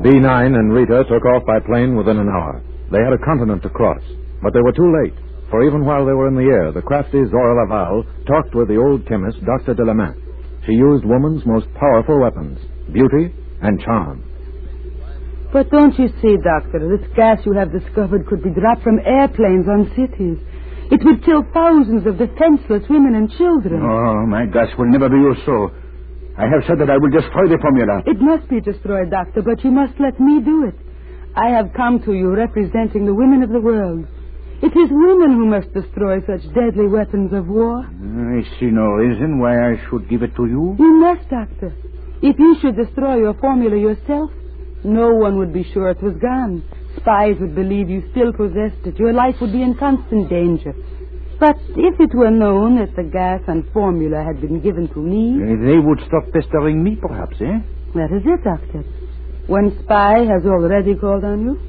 B9 and Rita took off by plane within an hour. They had a continent to cross, but they were too late, for even while they were in the air, the crafty Zora Laval talked with the old chemist, Dr. Delamain. She used woman's most powerful weapons, beauty and charm. But don't you see, Doctor, this gas you have discovered could be dropped from airplanes on cities. It would kill thousands of defenseless women and children. Oh, my gas will never be used so. I have said that I will destroy the formula. It must be destroyed, Doctor, but you must let me do it. I have come to you representing the women of the world. It is women who must destroy such deadly weapons of war. I see no reason why I should give it to you. You must, Doctor. If you should destroy your formula yourself, no one would be sure it was gone. Spies would believe you still possessed it. Your life would be in constant danger. But if it were known that the gas and formula had been given to me... They would stop pestering me, perhaps, eh? That is it, Doctor. One spy has already called on you.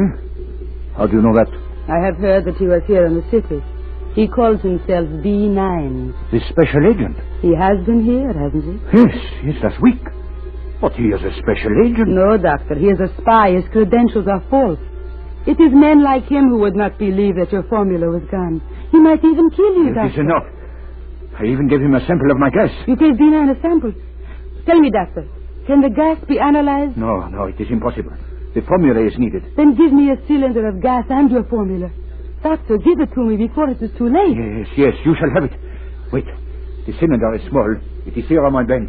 Eh? How do you know that? I have heard that he was here in the city. He calls himself B9. The special agent? He has been here, hasn't he? Yes, last week. But he is a special agent. No, Doctor, he is a spy. His credentials are false. It is men like him who would not believe that your formula was gone. He might even kill you, Doctor. It is enough. I even gave him a sample of my gas. You gave B9 a sample? Tell me, Doctor, can the gas be analyzed? No, it is impossible. The formula is needed. Then give me a cylinder of gas and your formula. Doctor, give it to me before it is too late. Yes, you shall have it. Wait, the cylinder is small. It is here on my bench.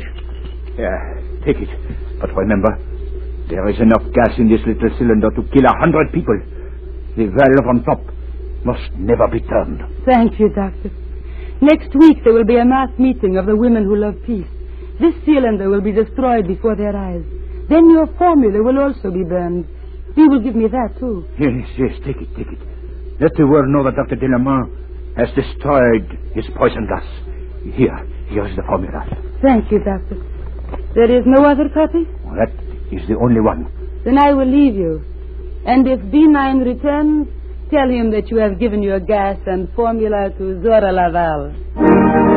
Take it. But remember, there is enough gas in this little cylinder to kill 100 people. The valve on top must never be turned. Thank you, Doctor. Next week there will be a mass meeting of the women who love peace. This cylinder will be destroyed before their eyes. Then your formula will also be burned. You will give me that, too. Yes, take it. Let the world know that Dr. Delamain has destroyed his poison gas. Here is the formula. Thank you, Doctor. There is no other copy? Well, that is the only one. Then I will leave you. And if B9 returns, tell him that you have given your gas and formula to Zora Laval.